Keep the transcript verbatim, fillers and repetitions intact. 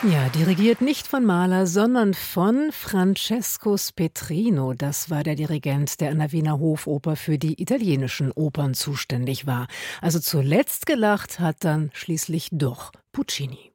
Ja, dirigiert nicht von Mahler, sondern von Francesco Spetrino. Das war der Dirigent, der an der Wiener Hofoper für die italienischen Opern zuständig war. Also zuletzt gelacht hat dann schließlich doch Puccini.